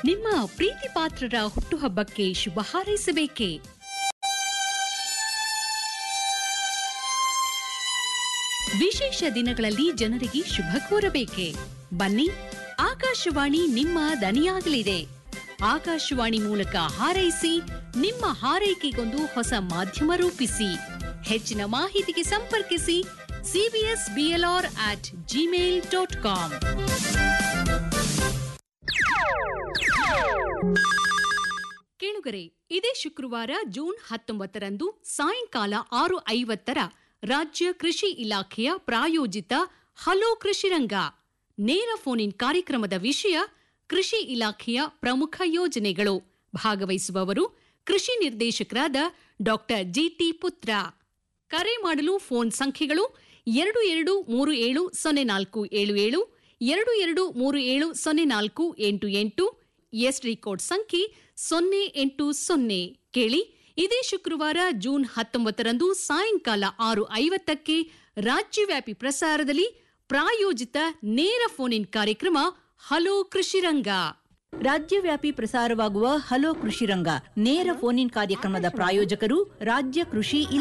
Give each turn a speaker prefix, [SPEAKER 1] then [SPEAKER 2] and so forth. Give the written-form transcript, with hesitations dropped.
[SPEAKER 1] ನಿಮ್ಮ ಪ್ರೀತಿ ಪಾತ್ರರ ಹುಟ್ಟುಹಬ್ಬಕ್ಕೆ ಶುಭ ಹಾರೈಸಬೇಕೆ? ವಿಶೇಷ ದಿನಗಳಲ್ಲಿ ಜನರಿಗೆ ಶುಭ ಕೋರಬೇಕೆ? ಬನ್ನಿ, ಆಕಾಶವಾಣಿ ನಿಮ್ಮ ದನಿಯಾಗಲಿದೆ. ಆಕಾಶವಾಣಿ ಮೂಲಕ ಹಾರೈಸಿ, ನಿಮ್ಮ ಹಾರೈಕೆಗೊಂದು ಹೊಸ ಮಾಧ್ಯಮ ರೂಪಿಸಿ. ಹೆಚ್ಚಿನ ಮಾಹಿತಿಗೆ ಸಂಪರ್ಕಿಸಿ cbsblr@gmail.com. ಕೇಳುಗರೆ, ಇದೇ ಶುಕ್ರವಾರ ಜೂನ್ 19ರಂದು ಸಾಯಂಕಾಲ 6:50 ರಾಜ್ಯ ಕೃಷಿ ಇಲಾಖೆಯ ಪ್ರಾಯೋಜಿತ ಹಲೋ ಕೃಷಿರಂಗ ನೇರ ಫೋನ್ ಇನ್ ಕಾರ್ಯಕ್ರಮದ ವಿಷಯ ಕೃಷಿ ಇಲಾಖೆಯ ಪ್ರಮುಖ ಯೋಜನೆಗಳು. ಭಾಗವಹಿಸುವವರು ಕೃಷಿ ನಿರ್ದೇಶಕರಾದ ಡಾಕ್ಟರ್ ಜಿಟಿ ಪುತ್ರ. ಕರೆ ಮಾಡಲು ಫೋನ್ ಸಂಖ್ಯೆಗಳು 22370477, 22370488, ಎಸ್ಡಿ ಕೋಡ್ ಸಂಖ್ಯೆ 080. ಕೇಳಿ, ಇದೇ ಶುಕ್ರವಾರ ಜೂನ್ 19ರಂದು ಸಾಯಂಕಾಲ 6:50 ರಾಜ್ಯವ್ಯಾಪಿ ಪ್ರಸಾರದಲ್ಲಿ ಪ್ರಾಯೋಜಿತ ನೇರ ಫೋನ್ ಇನ್ ಕಾರ್ಯಕ್ರಮ ಹಲೋ ಕೃಷಿರಂಗ.
[SPEAKER 2] ರಾಜ್ಯವ್ಯಾಪಿ ಪ್ರಸಾರವಾಗುವ ಹಲೋ ಕೃಷಿರಂಗ ನೇರ ಫೋನ್ ಇನ್ ಕಾರ್ಯಕ್ರಮದ ಪ್ರಾಯೋಜಕರು ರಾಜ್ಯ ಕೃಷಿ